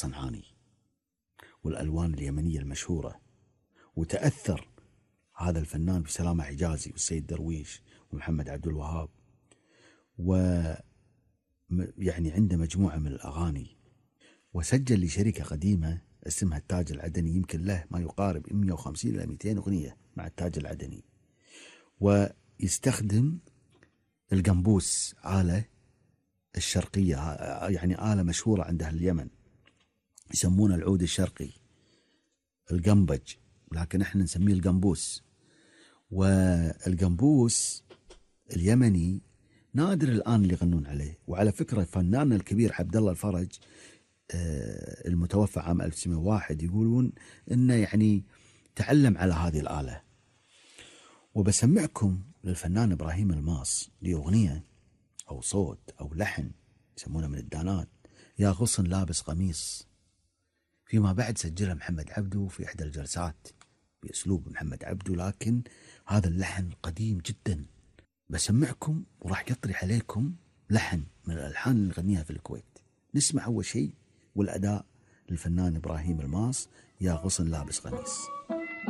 الصنعاني والألوان اليمنية المشهورة. وتأثر هذا الفنان بسلامة حجازي والسيد درويش ومحمد عبد الوهاب، ويعني عنده مجموعة من الأغاني. وسجل لشركة قديمة اسمها التاج العدني، يمكن له ما يقارب 150 إلى 200 أغنية مع التاج العدني. ويستخدم القنبوس، آلة الشرقية، يعني آلة مشهورة عند أهل اليمن، يسمونه العود الشرقي، القنبج، لكن احنا نسميه القنبوس. والقنبوس اليمني نادر الآن اللي يغنون عليه. وعلى فكرة فناننا الكبير عبد الله الفرج المتوفى عام 1901 يقولون انه يعني تعلم على هذه الآلة. وبسمعكم للفنان إبراهيم الماص لأغنية أو صوت أو لحن يسمونه من الدانات، يا غصن لابس قميص، فيما بعد سجلها محمد عبده في إحدى الجلسات بأسلوب محمد عبده، لكن هذا اللحن قديم جدا. بسمعكم وراح يطرح عليكم لحن من الألحان اللي نغنيها في الكويت. نسمع أول شيء والأداء للفنان إبراهيم الماص، يا غصن لابس قميص.